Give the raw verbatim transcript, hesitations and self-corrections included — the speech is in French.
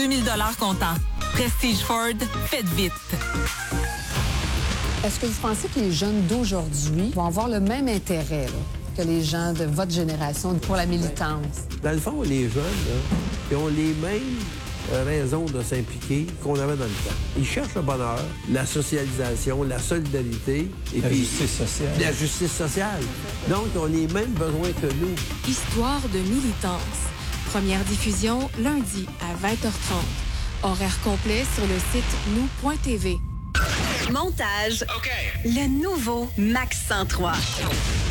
deux mille dollars comptant. Prestige Ford, faites vite. Est-ce que vous pensez que les jeunes d'aujourd'hui vont avoir le même intérêt là, que les gens de votre génération pour la militance? Dans le fond, les jeunes, là, ils ont les mêmes euh, raisons de s'impliquer qu'on avait dans le temps. Ils cherchent le bonheur, la socialisation, la solidarité et la puis justice sociale. La justice sociale. Donc, ils ont les mêmes besoins que nous. Histoire de militance. Première diffusion lundi à vingt heures trente. Horaire complet sur le site nous point t v. Montage. OK. Le nouveau Max cent trois.